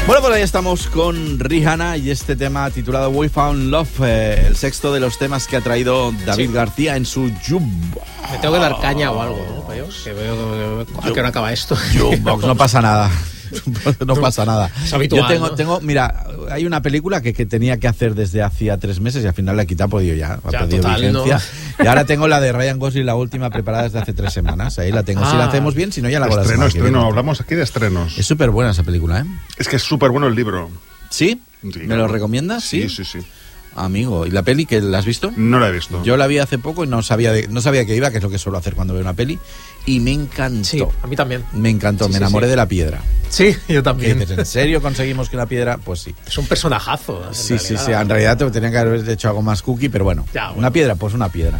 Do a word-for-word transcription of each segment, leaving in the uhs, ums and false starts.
Bueno, pues ahí estamos con Rihanna y este tema titulado We Found Love, eh, el sexto de los temas que ha traído David sí. García en su Jukebox. Me tengo que dar caña o algo, ¿no? Que veo que, que no acaba esto. Jukebox, no pasa nada. No pasa nada. Es habitual, Yo tengo, ¿no? tengo, mira, hay una película que, que tenía que hacer desde hacía tres meses y al final la he quitado, podido ya, ha ya, perdido total, vigencia. ¿no? Y ahora tengo la de Ryan Gosling, la última preparada desde hace tres semanas. Ahí la tengo. Ah. Si la hacemos bien, si no ya la hago la Estreno, semana que estreno, viene. hablamos aquí de estrenos. Es súper buena esa película, ¿eh? Es que es súper bueno el libro. ¿Sí? Sí, ¿Me claro. lo recomiendas? Sí, sí, sí. Amigo, ¿y la peli que la has visto? No la he visto. Yo la vi hace poco y no sabía de, no sabía que iba, que es lo que suelo hacer cuando veo una peli, y me encantó. Sí, a mí también. Me encantó, Sí, me sí, enamoré sí. de la piedra. Sí, yo ¿Qué también. dices? ¿En serio conseguimos que una piedra? Pues sí. Es un personajazo. en Sí, sí, realidad. sí. En realidad te tenían que haber hecho algo más cookie, pero bueno. Ya, bueno. Una piedra, pues una piedra.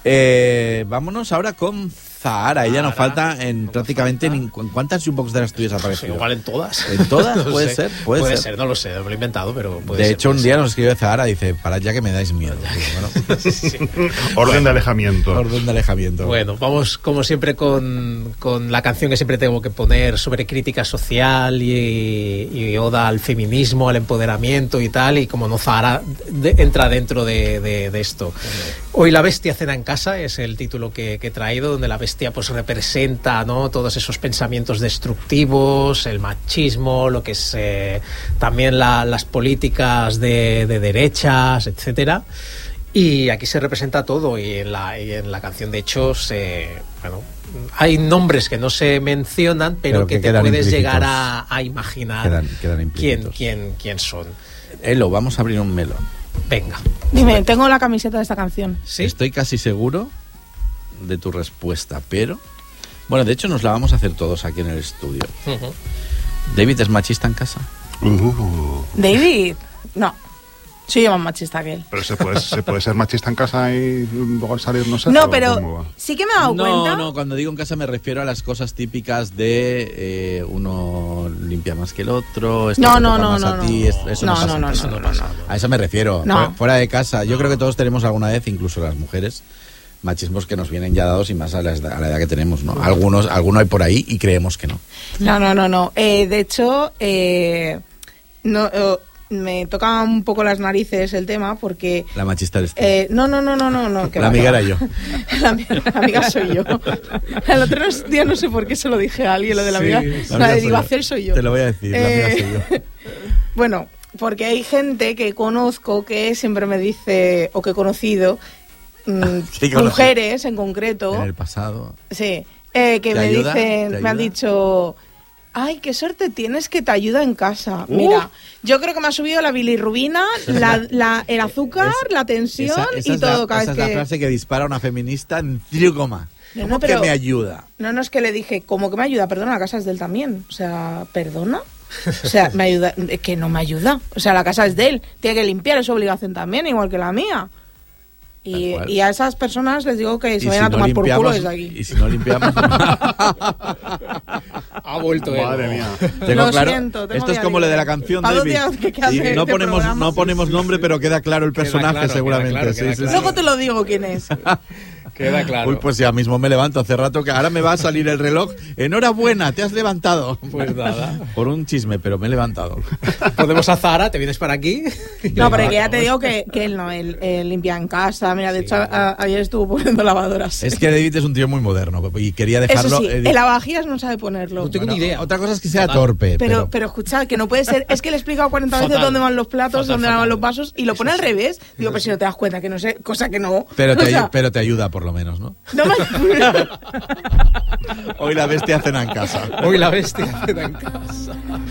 Eh, vámonos ahora con Zahara. Ella nos Zahara, falta en nos prácticamente falta. en, ¿en cuántas jukebox de las tuyas ha Pues aparecido? igual en todas. ¿En todas? No lo Puede sé. ser, puede ser. ser, no lo sé, me lo he inventado, pero puede De ser, hecho, un puede día ser. nos escribió Zahara, dice, parad ya que me dais miedo. Bueno, Sí, sí. Orden de alejamiento. orden de alejamiento. Bueno, vamos como siempre con, con la canción que siempre tengo que poner sobre crítica social y, y oda al feminismo, al empoderamiento y tal, y como no, Zahara de, entra dentro de, de, de esto. Hoy La bestia cena en casa es el título que, que he traído, donde la bestia pues representa, ¿no?, todos esos pensamientos destructivos, el machismo, lo que es eh, también la, las políticas de, de derechas, etcétera. Y aquí se representa todo, y en la, y en la canción de hecho se, bueno, hay nombres que no se mencionan, pero, Pero que, que te quedan puedes implícitos. llegar a, a imaginar Quedan- quedan quién, implícitos. quién, quién son. Elo, vamos a abrir un melón. Venga. Dime, tengo la camiseta de esta canción. ¿Sí? Estoy casi seguro de tu respuesta, pero... Bueno, de hecho nos la vamos a hacer todos aquí en el estudio. Uh-huh. ¿David es machista en casa? Uh, David, no. Soy yo más machista que él. pero se puede, se puede ser machista en casa y luego salir, no sé. No, ¿o pero cómo va? sí que me he dado No, cuenta. no, cuando digo en casa me refiero a las cosas típicas de eh, uno limpia más que el otro, esto No, te no, toca no, más no, a no. ti, esto- eso no, No, pasa no, en no, casa. no, no, no. A eso me refiero, No. fuera, fuera de casa. Yo creo que todos tenemos alguna vez, incluso las mujeres, machismos que nos vienen ya dados y más a la, edad- a la edad que tenemos, ¿no? Algunos, alguno hay por ahí y creemos que no. No, no, no, no. Eh, de hecho, eh, no, eh, me toca un poco las narices el tema porque... La machista eres tú. Eh, no, no, no, no, no, no. que La va, amiga que va. era yo. La, ami- la amiga soy yo. El otro día no sé por qué se lo dije a alguien, lo de la Sí, amiga. la La amiga de soy iba a yo. hacer soy yo. Te lo voy a decir, la amiga Eh, soy yo. Bueno, porque hay gente que conozco que siempre me dice, o que he conocido, mm, Sí, conocí. mujeres en concreto, En el pasado. sí, eh, que ¿Te me ayuda? dicen, ¿Te me han ayuda? dicho, ay, qué suerte tienes que te ayuda en casa. Uh. Mira, yo creo que me ha subido la bilirrubina, la, la- el azúcar, Es- la tensión Esa, esa y es la- todo cada esa vez es la que... frase que dispara a una feminista en cinco coma. No, ¿Cómo no, que pero- me ayuda? No, no, es que le dije, ¿cómo que me ayuda? Perdona, la casa es de él también. O sea, ¿perdona? O sea, me ayuda, es que no me ayuda. O sea, la casa es de él. Tiene que limpiar, es su obligación también, igual que la mía. Y, Tal cual. y a esas personas les digo que se Y vayan si a no tomar por culo limpiamos- desde aquí. Y si no limpiamos... Ha vuelto él. Madre mía. Tengo Lo claro. siento, tengo Esto es día como lo de la libre. canción, ¿Para David. dónde hay que hacer Y no este ponemos, programa? no ponemos nombre, pero queda claro el Queda personaje, claro, seguramente. queda claro, Sí, queda sí, claro. sí. Luego te lo digo quién es. Queda claro. Uy, pues ya mismo me levanto hace rato, que ahora me va a salir el reloj. Enhorabuena, te has levantado. Pues nada. Por un chisme, pero me he levantado. Podemos a Zahara, te vienes para aquí. No, pero que ya te digo que, que él no, él, él limpia en casa. Mira, de hecho, a- a- ayer estuvo poniendo lavadoras. Es que David es un tío muy moderno y quería Eso dejarlo... sí, eh, el lavavajillas no sabe ponerlo. No tengo ni idea. Otra cosa es que sea Fatal. torpe, Pero, pero... pero escucha, que no puede ser. Es que le he explicado cuarenta veces Fatal. dónde van los platos, Fatal, dónde fatal. van los vasos, y lo pone al revés. Digo, pero si no te das cuenta que no sé, cosa que no. Pero te, O sea, ayu- pero te ayuda por lo menos, ¿no? no me- Hoy la bestia cena en casa. Hoy la bestia cena en casa.